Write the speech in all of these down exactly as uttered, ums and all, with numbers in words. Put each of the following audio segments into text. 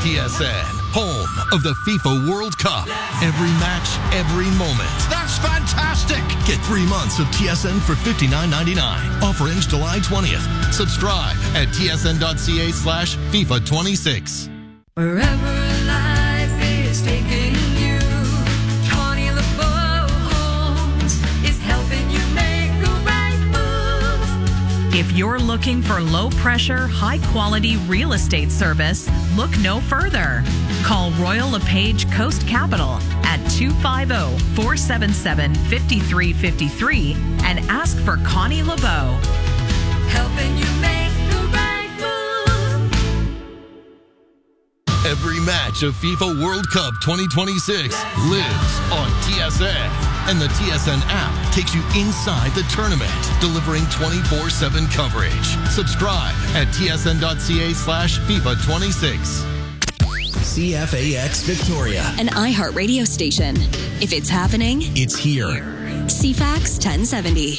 T S N, home of the FIFA World Cup. Every match, every moment. That's fantastic! Get three months of T S N for fifty-nine ninety-nine. Offer ends July twentieth. Subscribe at tsn.ca slash FIFA 26. Wherever life is taking you, Connie LeBeau Homes is helping you make the right move. If you're looking for low-pressure, high-quality real estate service, look no further. Call Royal LePage Coast Capital at two five zero, four seven seven, five three five three and ask for Connie LeBeau. Helping you make the right move. Every match of FIFA World Cup twenty twenty-six lives on T S N. And the T S N app takes you inside the tournament, delivering twenty-four seven coverage. Subscribe at tsn.ca slash FIFA 26. C F A X Victoria, an iHeartRadio station. If it's happening, it's here. C FAX ten seventy.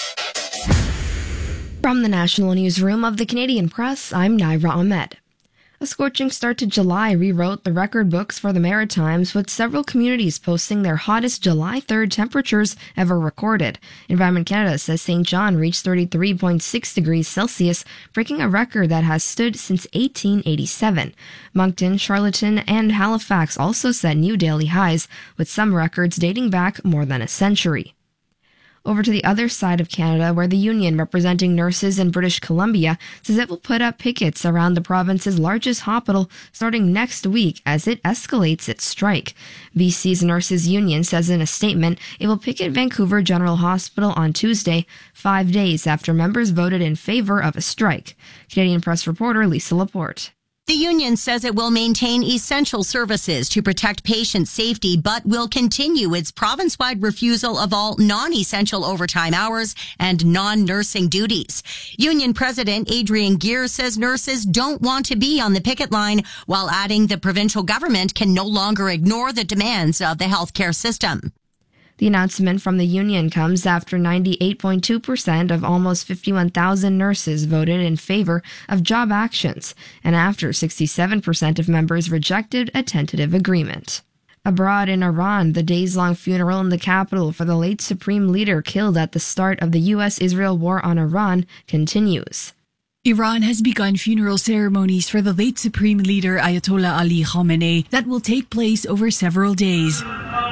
From the National Newsroom of the Canadian Press, I'm Naira Ahmed. A scorching start to July rewrote the record books for the Maritimes, with several communities posting their hottest July third temperatures ever recorded. Environment Canada says Saint John reached thirty-three point six degrees Celsius, breaking a record that has stood since eighteen eighty-seven. Moncton, Charlottetown, and Halifax also set new daily highs, with some records dating back more than a century. Over to the other side of Canada, where the union representing nurses in British Columbia says it will put up pickets around the province's largest hospital starting next week as it escalates its strike. B C's Nurses Union says in a statement it will picket Vancouver General Hospital on Tuesday, five days after members voted in favor of a strike. Canadian Press reporter Lisa Laporte. The union says it will maintain essential services to protect patient safety, but will continue its province-wide refusal of all non-essential overtime hours and non-nursing duties. Union President Adrian Gear says nurses don't want to be on the picket line, while adding the provincial government can no longer ignore the demands of the healthcare system. The announcement from the union comes after ninety-eight point two percent of almost fifty-one thousand nurses voted in favor of job actions, and after sixty-seven percent of members rejected a tentative agreement. Abroad in Iran, the days-long funeral in the capital for the late supreme leader killed at the start of the U S Israel war on Iran continues. Iran has begun funeral ceremonies for the late supreme leader Ayatollah Ali Khamenei that will take place over several days.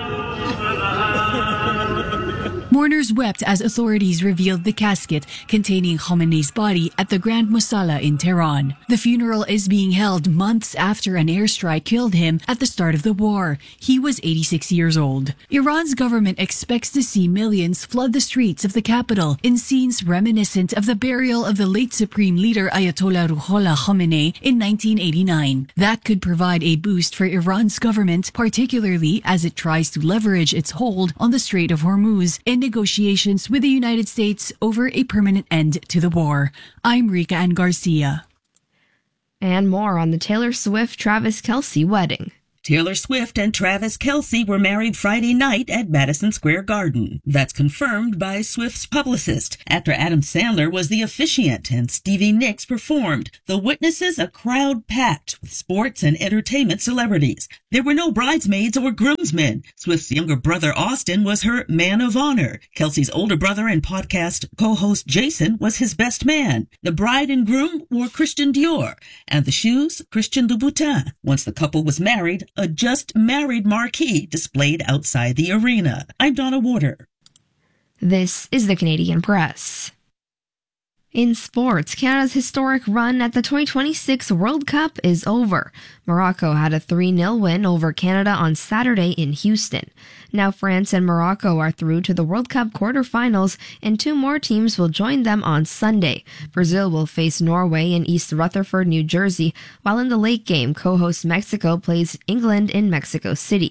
Mourners wept as authorities revealed the casket containing Khamenei's body at the Grand Musalla in Tehran. The funeral is being held months after an airstrike killed him at the start of the war. He was eighty-six years old. Iran's government expects to see millions flood the streets of the capital in scenes reminiscent of the burial of the late supreme leader Ayatollah Ruhollah Khamenei in nineteen eighty-nine. That could provide a boost for Iran's government, particularly as it tries to leverage its hold on the Strait of Hormuz in negotiations with the United States over a permanent end to the war. I'm Rika Ann Garcia. And more on the Taylor Swift-Travis Kelce wedding. Taylor Swift and Travis Kelce were married Friday night at Madison Square Garden. That's confirmed by Swift's publicist. Actor Adam Sandler was the officiant and Stevie Nicks performed. The witnesses a crowd packed with sports and entertainment celebrities. There were no bridesmaids or groomsmen. Swift's younger brother Austin was her man of honor. Kelce's older brother and podcast co-host Jason was his best man. The bride and groom wore Christian Dior and the shoes Christian Louboutin. Once the couple was married, a just married marquee displayed outside the arena. I'm Donna Warder. This is the Canadian Press. In sports, Canada's historic run at the twenty twenty-six World Cup is over. Morocco had a three nil win over Canada on Saturday in Houston. Now France and Morocco are through to the World Cup quarterfinals, and two more teams will join them on Sunday. Brazil will face Norway in East Rutherford, New Jersey, while in the late game, co-host Mexico plays England in Mexico City.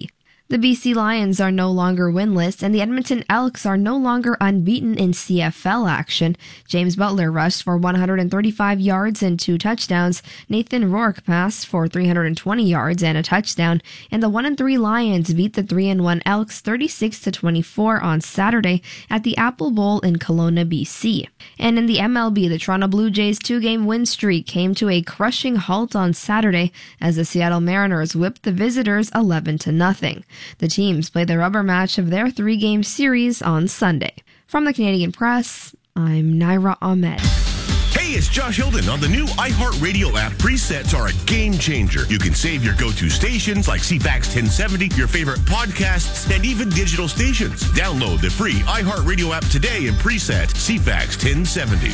The B C Lions are no longer winless, and the Edmonton Elks are no longer unbeaten in C F L action. James Butler rushed for one hundred thirty-five yards and two touchdowns. Nathan Rourke passed for three hundred twenty yards and a touchdown. And the one and three Lions beat the three and one Elks thirty-six to twenty-four on Saturday at the Apple Bowl in Kelowna, B C. And in the M L B, the Toronto Blue Jays' two-game win streak came to a crushing halt on Saturday as the Seattle Mariners whipped the visitors eleven to nothing. The teams play the rubber match of their three-game series on Sunday. From the Canadian Press, I'm Naira Ahmed. Hey, it's Josh Hilden. On the new iHeartRadio app, presets are a game changer. You can save your go-to stations like C FAX ten seventy, your favorite podcasts, and even digital stations. Download the free iHeartRadio app today and preset C FAX ten seventy.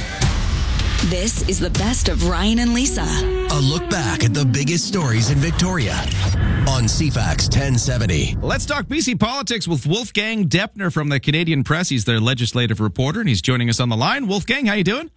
This is the best of Ryan and Lisa. A look back at the biggest stories in Victoria on C FAX ten seventy. Let's talk B C politics with Wolfgang Deppner from the Canadian Press. He's their legislative reporter, and he's joining us on the line. Wolfgang, how you doing?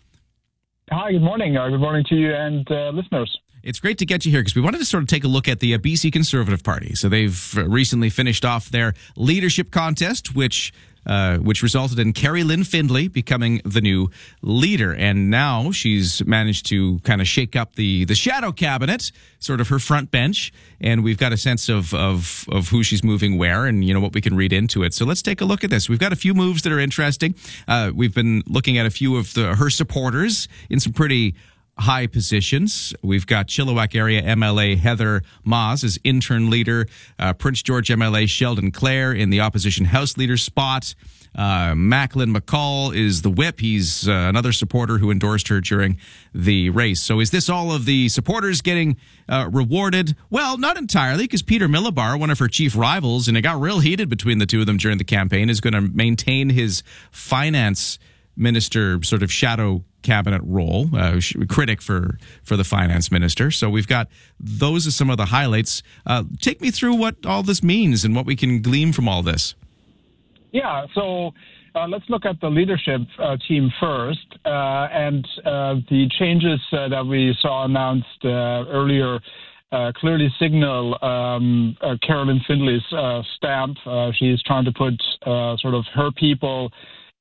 Hi, good morning. Uh, good morning to you and uh, listeners. It's great to get you here because we wanted to sort of take a look at the uh, B C Conservative Party. So they've uh, recently finished off their leadership contest, which uh, which resulted in Carrie Lynn Findlay becoming the new leader. And now she's managed to kind of shake up the, the shadow cabinet, sort of her front bench. And we've got a sense of, of, of who she's moving where and, you know, what we can read into it. So let's take a look at this. We've got a few moves that are interesting. Uh, we've been looking at a few of the, her supporters in some pretty high positions. We've got Chilliwack area M L A Heather Maas as interim leader, uh, Prince George M L A Sheldon Clare in the opposition House leader spot. Uh, Macklin McCall is the whip. He's uh, another supporter who endorsed her during the race. So is this all of the supporters getting uh, rewarded? Well, not entirely, because Peter Millibar, one of her chief rivals, and it got real heated between the two of them during the campaign, is going to maintain his finance minister sort of shadow cabinet role, uh, critic for, for the finance minister. So we've got those are some of the highlights. Uh, take me through what all this means and what we can glean from all this. Yeah, so uh, let's look at the leadership uh, team first. Uh, and uh, the changes uh, that we saw announced uh, earlier uh, clearly signal um, uh, Carolyn Findlay's uh, stamp. Uh, she's trying to put uh, sort of her people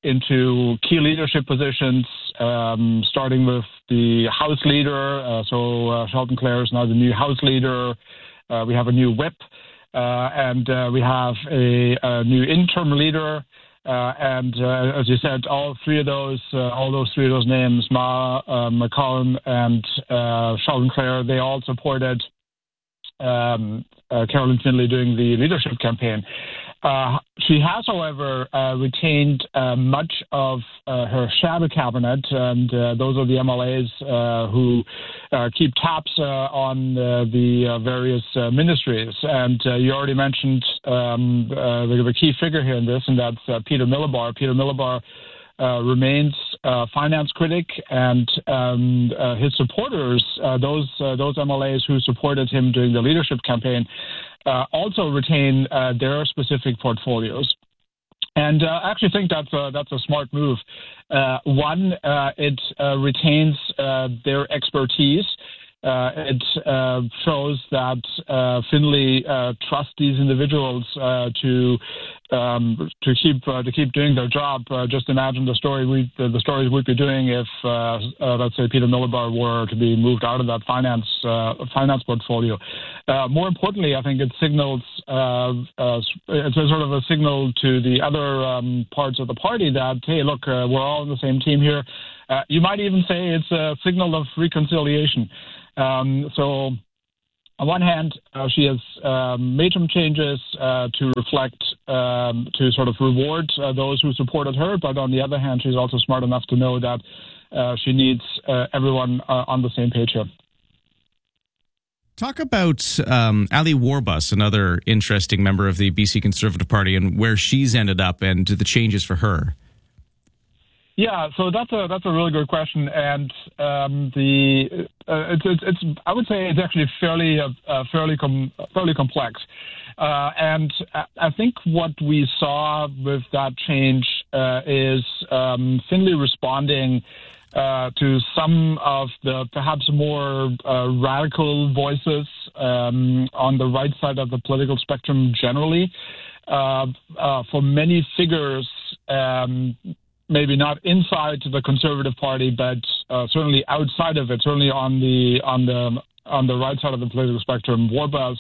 into key leadership positions, um, starting with the House leader. Uh, so uh, Sheldon Clare is now the new House leader. Uh, we have a new whip, uh, and uh, we have a, a new interim leader. Uh, and uh, as you said, all three of those, uh, all those three of those names, Ma, uh, McCollum, and uh, Sheldon Clare, they all supported um, uh, Carolyn Findlay during the leadership campaign. Uh, she has, however, uh, retained uh, much of uh, her shadow cabinet, and uh, those are the M L As uh, who uh, keep tabs uh, on uh, the uh, various uh, ministries. And uh, you already mentioned um, uh, the, the key figure here in this, and that's uh, Peter Millibar. Peter Millibar uh, remains uh, finance critic, and um, uh, his supporters, uh, those uh, those M L As who supported him during the leadership campaign, Uh, also retain uh, their specific portfolios. And uh, I actually think that's a, that's a smart move. Uh, one, uh, it uh, retains uh, their expertise. Uh, it uh, shows that uh, Findlay uh, trusts these individuals uh, to um, to keep uh, to keep doing their job. Uh, just imagine the story we the, the stories we'd be doing if uh, uh, let's say Peter Millibar were to be moved out of that finance uh, finance portfolio. Uh, more importantly, I think it signals uh, uh, it's a sort of a signal to the other um, parts of the party that, hey, look, uh, we're all on the same team here. Uh, you might even say it's a signal of reconciliation. Um, so on one hand, uh, she has um, made some changes uh, to reflect, um, to sort of reward uh, those who supported her. But on the other hand, she's also smart enough to know that uh, she needs uh, everyone uh, on the same page here. Talk about um, Ali Warbus, another interesting member of the B C Conservative Party, and where she's ended up and the changes for her. Yeah, so that's a that's a really good question, and um, the uh, it's, it's it's I would say it's actually fairly uh, fairly com- fairly complex, uh, and I think what we saw with that change uh, is um, Findlay responding uh, to some of the perhaps more uh, radical voices um, on the right side of the political spectrum generally. Uh, uh, for many figures, um, maybe not inside the Conservative Party, but uh, certainly outside of it, certainly on the on the on the right side of the political spectrum, Warbuss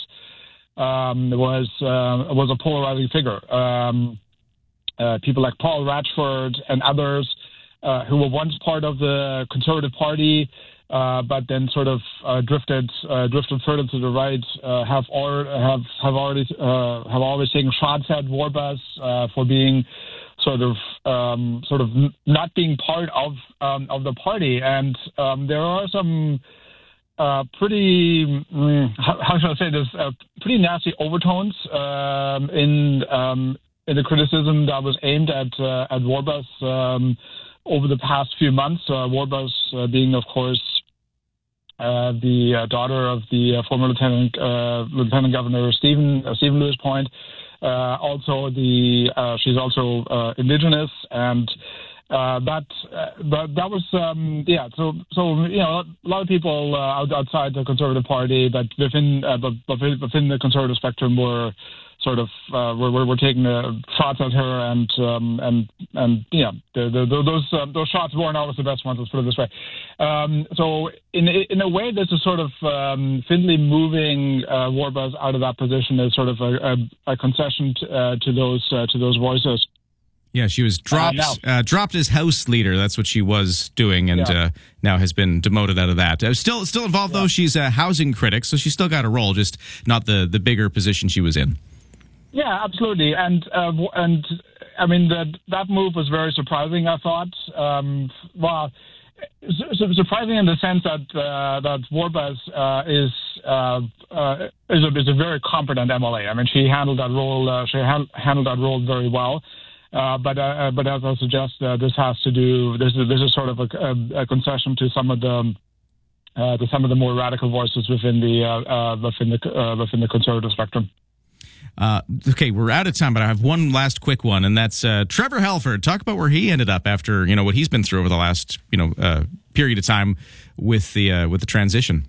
um, was uh, was a polarizing figure. Um, uh, people like Paul Ratchford and others uh, who were once part of the Conservative Party, uh, but then sort of uh, drifted uh, drifted further to the right, uh, have or have have already uh, have always taken shots at Warbuss uh, for being sort of um, sort of not being part of um, of the party, and um, there are some uh, pretty mm, how, how should I say this uh, pretty nasty overtones um, in um, in the criticism that was aimed at uh, at Warbuss um, over the past few months. Uh, Warbuss uh, being, of course, uh, the uh, daughter of the uh, former Lieutenant uh, Lieutenant Governor Stephen uh, Stephen Lewis Point. Uh, also, the uh, she's also uh, indigenous, and uh, that uh, but that was um, yeah. So so you know, a lot of people uh, outside the Conservative Party, but within uh, but, but within the Conservative spectrum were sort of uh, we're, we're taking uh, shots at her, and um, and and yeah, the, the, the, those uh, those shots weren't always the best ones. Let's put it this way. Um, so in in a way, this is sort of um, Findlay moving uh, Warbuss out of that position is sort of a, a, a concession to, uh, to those uh, to those voices. Yeah, she was dropped uh, uh, dropped as House Leader. That's what she was doing, and yeah. uh, now has been demoted out of that. Uh, still still involved yeah. though. She's a housing critic, so she's still got a role, just not the the bigger position she was in. Yeah, absolutely, and uh, and I mean that that move was very surprising. I thought, um, well, su- surprising in the sense that uh, that Warbuss uh, is uh, uh, is a is a very competent M L A. I mean, she handled that role. Uh, she ha- handled that role very well. Uh, but uh, but as I suggest, uh, this has to do. This is this is sort of a, a, a concession to some of the uh, to some of the more radical voices within the uh, uh, within the uh, within the Conservative spectrum. Uh, okay, we're out of time, but I have one last quick one, and that's uh, Trevor Halford. Talk about where he ended up after, you know, what he's been through over the last, you know, uh, period of time with the uh, with the transition.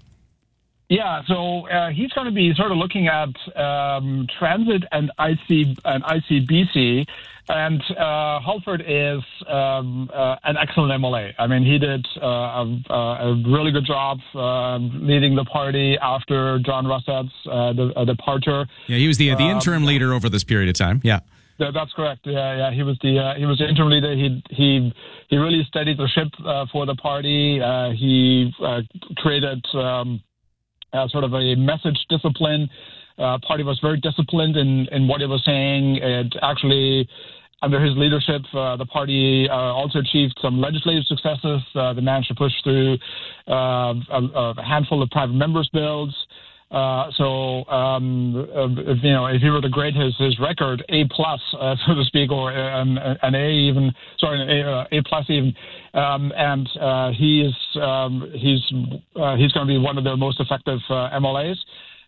Yeah, so uh, he's going to be sort of looking at um, transit and I C and I C B C, and uh, Halford is um, uh, an excellent M L A. I mean, he did uh, a, a really good job uh, leading the party after John Russett's uh, the, uh, departure. Yeah, he was the uh, the interim um, leader over this period of time. Yeah. Yeah, that's correct. Yeah, yeah, he was the uh, he was the interim leader. He he he really steadied the ship uh, for the party. Uh, he uh, created. Um, Uh, sort of a message discipline. Uh, party was very disciplined in, in what it was saying. It actually, under his leadership, uh, the party uh, also achieved some legislative successes. Uh, they managed to push through uh, a, a handful of private members' bills. Uh, so, um, uh, if, you know, if he were to grade his, his record A plus, uh, so to speak, or an, an A even, sorry, an A, uh, A plus even, um, and uh, he is um, he's uh, he's going to be one of their most effective uh, M L As.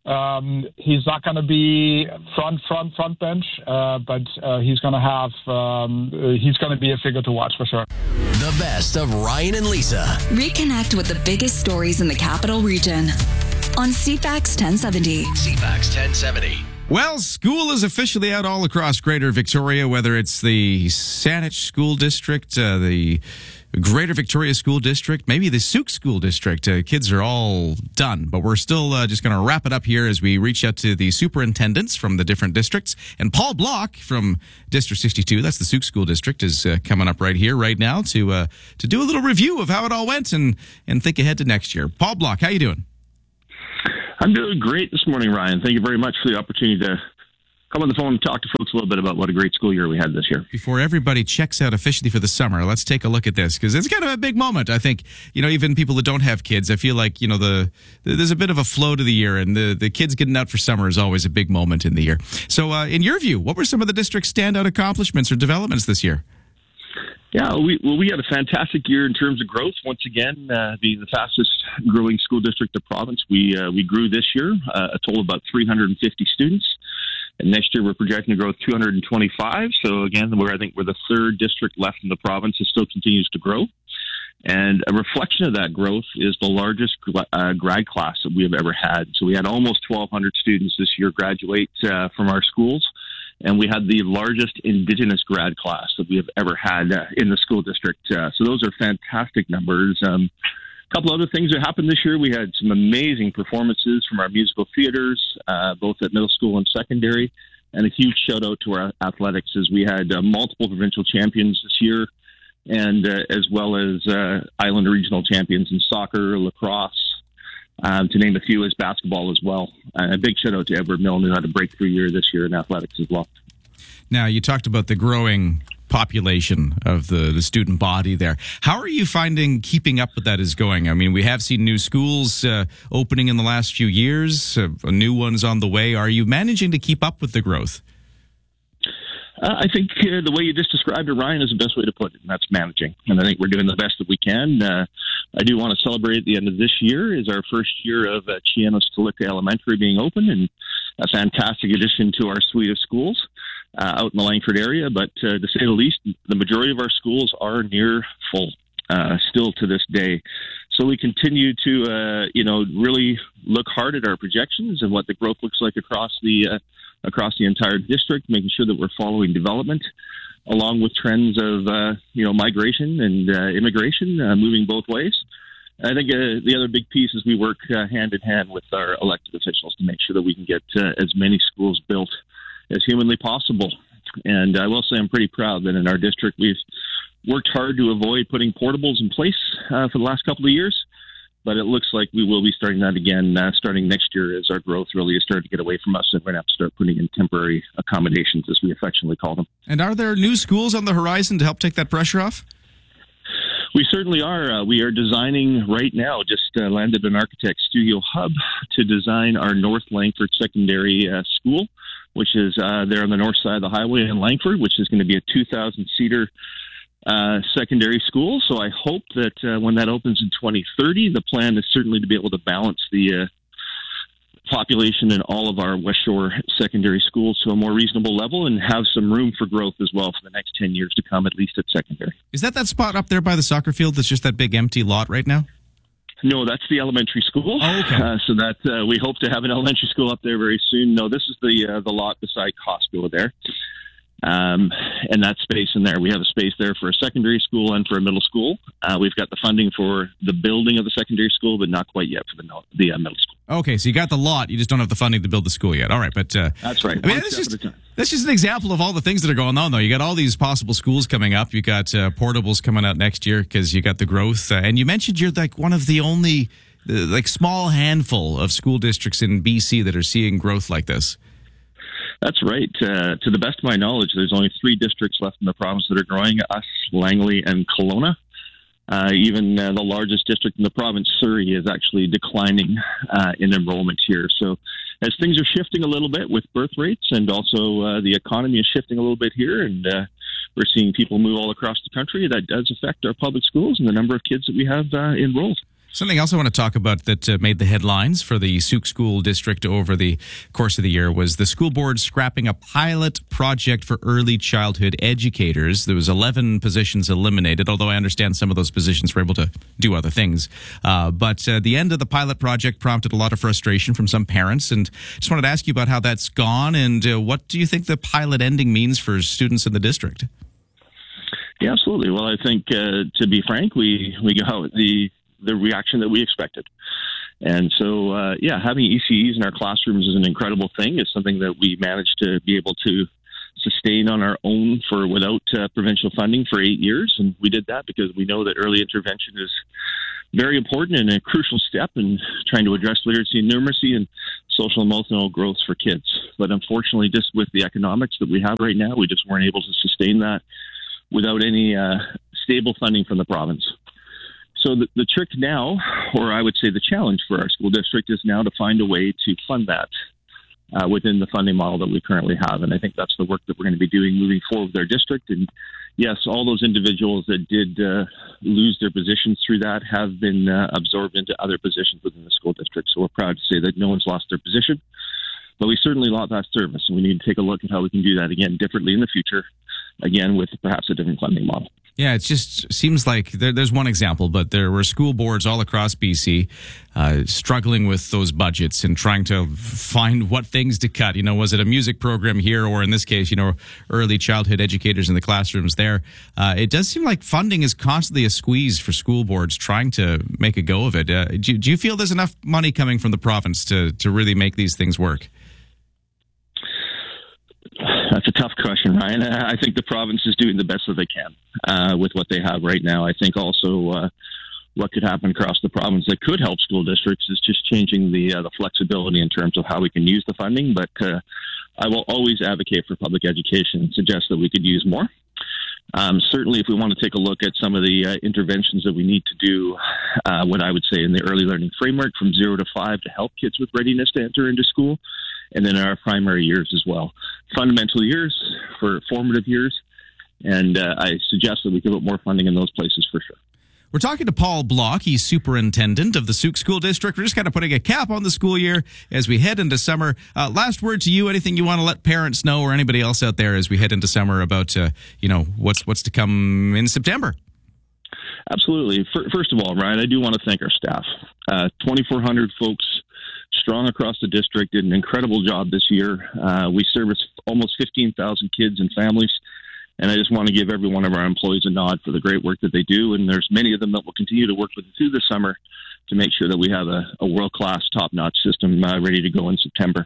Um, he's not going to be front front front bench, uh, but uh, he's going to have um, he's going to be a figure to watch for sure. The best of Ryan and Lisa. Reconnect with the biggest stories in the capital region on C FAX ten seventy. C FAX ten seventy. Well, school is officially out all across Greater Victoria, whether it's the Saanich School District, uh, the Greater Victoria School District, maybe the Souk School District. Uh, kids are all done, but we're still uh, just going to wrap it up here as we reach out to the superintendents from the different districts. And Paul Block from District sixty-two, that's the Souk School District, is uh, coming up right here, right now, to uh, to do a little review of how it all went and, and think ahead to next year. Paul Block, how you doing? I'm doing great this morning, Ryan. Thank you very much for the opportunity to come on the phone and talk to folks a little bit about what a great school year we had this year. Before everybody checks out officially for the summer, let's take a look at this, because it's kind of a big moment. I think, you know, even people that don't have kids, I feel like, you know, the, the there's a bit of a flow to the year, and the, the kids getting out for summer is always a big moment in the year. So uh, in your view, what were some of the district's standout accomplishments or developments this year? Yeah, we well, we had a fantastic year in terms of growth. Once again, uh, being the fastest growing school district in the province, we uh, we grew this year uh, a total of about three hundred fifty students. And next year, we're projecting to grow two hundred twenty-five. So again, we're I think we're the third district left in the province that still continues to grow. And a reflection of that growth is the largest uh, grad class that we have ever had. So we had almost twelve hundred students this year graduate uh, from our schools, and we had the largest Indigenous grad class that we have ever had uh, in the school district. Uh, so those are fantastic numbers. Um, a couple other things that happened this year. We had some amazing performances from our musical theaters, uh, both at middle school and secondary, and a huge shout out to our athletics as we had uh, multiple provincial champions this year, and uh, as well as uh, island regional champions in soccer, lacrosse, um, to name a few, as basketball as well. Uh, a big shout out to Edward Milne, who had a breakthrough year this year in athletics as well. Now, you talked about the growing population of the, the student body there. How are you finding keeping up with that is going? I mean, we have seen new schools uh, opening in the last few years, uh, new ones on the way. Are you managing to keep up with the growth? Uh, I think uh, the way you just described it, Ryan, is the best way to put it, and that's managing. And I think we're doing the best that we can. Uh, I do want to celebrate at the end of this year is our first year of uh, Chianos Talika Elementary being open, and a fantastic addition to our suite of schools uh, out in the Langford area. But uh, to say the least, the majority of our schools are near full uh, still to this day. So we continue to, uh, you know, really look hard at our projections and what the growth looks like across the uh, across the entire district, making sure that we're following development along with trends of, uh, you know, migration and uh, immigration uh, moving both ways. I think uh, the other big piece is we work uh, hand in hand with our elected officials to make sure that we can get uh, as many schools built as humanly possible. And I will say I'm pretty proud that in our district we've worked hard to avoid putting portables in place uh, for the last couple of years. But it looks like we will be starting that again uh, starting next year as our growth really is starting to get away from us, and we're going to have to start putting in temporary accommodations, as we affectionately call them. And are there new schools on the horizon to help take that pressure off? We certainly are. Uh, we are designing right now, just uh, landed an architect studio hub to design our North Langford Secondary uh, School, which is uh, there on the north side of the highway in Langford, which is going to be a two thousand seater Uh, secondary school. So I hope that uh, when that opens in twenty thirty, the plan is certainly to be able to balance the uh, population in all of our West Shore secondary schools to a more reasonable level and have some room for growth as well for the next ten years to come, at least at secondary. Is that that spot up there by the soccer field that's just that big empty lot right now? No, that's the elementary school. Oh, okay. Uh, so that uh, we hope to have an elementary school up there very soon. No, this is the uh, the lot beside Costco there. Um, and that space in there, we have a space there for a secondary school and for a middle school. Uh, we've got the funding for the building of the secondary school, but not quite yet for the, the uh, middle school. Okay, so you got the lot, you just don't have the funding to build the school yet. All right, but uh, that's right. I mean, that's just, that's just an example of all the things that are going on, though. You got all these possible schools coming up. You got uh, portables coming out next year because you got the growth, uh, and you mentioned you're like one of the only, uh, like, small handful of school districts in B C that are seeing growth like this. That's right. Uh, to the best of my knowledge, there's only three districts left in the province that are growing, us, Langley, and Kelowna. Uh, even uh, the largest district in the province, Surrey, is actually declining uh, in enrollment here. So as things are shifting a little bit with birth rates, and also uh, the economy is shifting a little bit here, and uh, we're seeing people move all across the country, that does affect our public schools and the number of kids that we have uh, enrolled. Something else I want to talk about that uh, made the headlines for the Sauk School District over the course of the year was the school board scrapping a pilot project for early childhood educators. There was eleven positions eliminated, although I understand some of those positions were able to do other things. Uh, but uh, the end of the pilot project prompted a lot of frustration from some parents, and just wanted to ask you about how that's gone, and uh, what do you think the pilot ending means for students in the district? Yeah, absolutely. Well, I think, uh, to be frank, we, we got the the reaction that we expected. And so, uh, yeah, having E C Es in our classrooms is an incredible thing. It's something that we managed to be able to sustain on our own for without uh, provincial funding for eight years. And we did that because we know that early intervention is very important and a crucial step in trying to address literacy and numeracy and social and emotional growth for kids. But unfortunately, just with the economics that we have right now, we just weren't able to sustain that without any uh, stable funding from the province. So the, the trick now, or I would say the challenge for our school district, is now to find a way to fund that uh, within the funding model that we currently have. And I think that's the work that we're going to be doing moving forward with our district. And yes, all those individuals that did uh, lose their positions through that have been uh, absorbed into other positions within the school district. So we're proud to say that no one's lost their position, but we certainly lost that service. And we need to take a look at how we can do that again differently in the future, again, with perhaps a different funding model. Yeah, it just seems like there, there's one example, but there were school boards all across B C uh, struggling with those budgets and trying to find what things to cut. You know, was it a music program here, or in this case, you know, early childhood educators in the classrooms there? Uh, it does seem like funding is constantly a squeeze for school boards trying to make a go of it. Uh, do, do you feel there's enough money coming from the province to, to really make these things work? That's a tough question, Ryan. I think the province is doing the best that they can uh, with what they have right now. I think also uh, what could happen across the province that could help school districts is just changing the uh, the flexibility in terms of how we can use the funding. But uh, I will always advocate for public education and suggest that we could use more. Um, certainly, if we want to take a look at some of the uh, interventions that we need to do, uh, what I would say in the early learning framework from zero to five to help kids with readiness to enter into school, and then in our primary years as well. Fundamental years for formative years, and uh, I suggest that we give it more funding in those places for sure. We're talking to Paul Block. He's superintendent of the Sault School District. We're just kind of putting a cap on the school year as we head into summer. Uh, last word to you, anything you want to let parents know or anybody else out there as we head into summer about, uh, you know, what's what's to come in September? Absolutely. First of all, Ryan, I do want to thank our staff. Uh, twenty-four hundred folks strong across the district did an incredible job this year. Uh, we service almost fifteen thousand kids and families. And I just want to give every one of our employees a nod for the great work that they do. And there's many of them that will continue to work with us through the summer to make sure that we have a, a world-class, top-notch system uh, ready to go in September.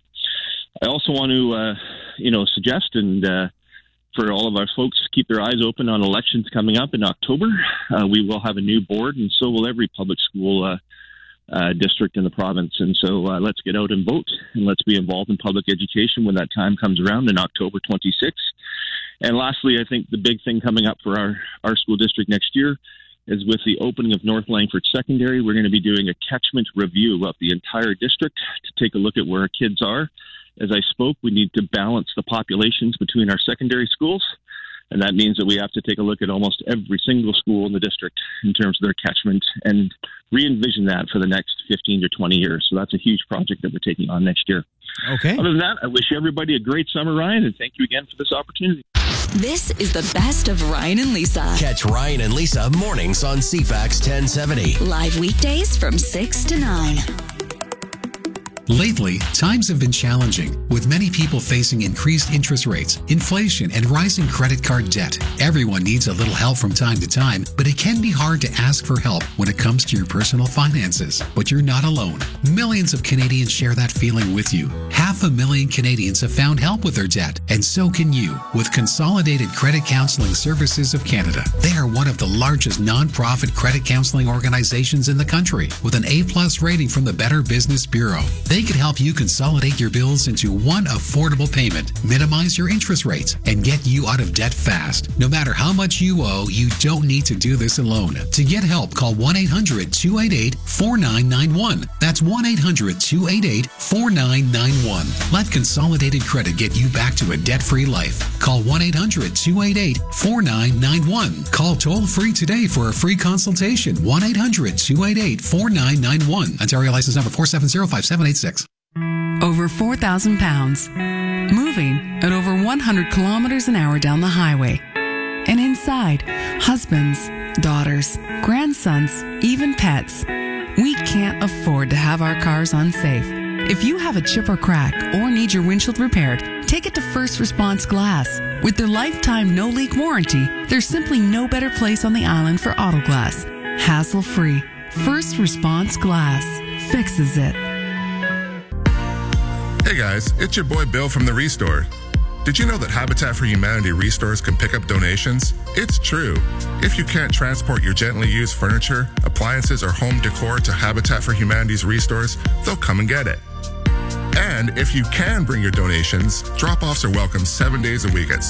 I also want to, uh, you know, suggest and uh, for all of our folks, keep their eyes open on elections coming up in October. Uh, we will have a new board, and so will every public school uh, uh, district in the province. And so uh, let's get out and vote, and let's be involved in public education when that time comes around in October twenty-sixth. And lastly, I think the big thing coming up for our, our school district next year is with the opening of North Langford Secondary, we're going to be doing a catchment review of the entire district to take a look at where our kids are. As I spoke, we need to balance the populations between our secondary schools, and that means that we have to take a look at almost every single school in the district in terms of their catchment and re-envision that for the next fifteen to twenty years. So that's a huge project that we're taking on next year. Okay. Other than that, I wish everybody a great summer, Ryan, and thank you again for this opportunity. This is the best of Ryan and Lisa. Catch Ryan and Lisa mornings on C FAX ten seventy. Live weekdays from six to nine. Lately, times have been challenging, with many people facing increased interest rates, inflation, and rising credit card debt. Everyone needs a little help from time to time, but it can be hard to ask for help when it comes to your personal finances. But you're not alone. Millions of Canadians share that feeling with you. Half a million Canadians have found help with their debt, and so can you with Consolidated Credit Counseling Services of Canada. They are one of the largest non-profit credit counseling organizations in the country, with an A-plus rating from the Better Business Bureau. They can help you consolidate your bills into one affordable payment, minimize your interest rates, and get you out of debt fast. No matter how much you owe, you don't need to do this alone. To get help, call one eight hundred two eight eight four nine nine one. That's one eight hundred two eight eight four nine nine one. Let Consolidated Credit get you back to a debt-free life. Call one eight hundred two eight eight four nine nine one. Call toll-free today for a free consultation. one eight hundred two eight eight four nine nine one. Ontario license number four seven zero five seven eight six. Over four thousand pounds, moving at over one hundred kilometers an hour down the highway. And inside, husbands, daughters, grandsons, even pets. We can't afford to have our cars unsafe. If you have a chip or crack or need your windshield repaired, take it to First Response Glass. With their lifetime no-leak warranty, there's simply no better place on the island for auto glass. Hassle-free. First Response Glass fixes it. Hey guys, it's your boy Bill from The Restore. Did you know that Habitat for Humanity Restores can pick up donations? It's true. If you can't transport your gently used furniture, appliances, or home decor to Habitat for Humanity's Restores, they'll come and get it. And if you can bring your donations, drop-offs are welcome seven days a week at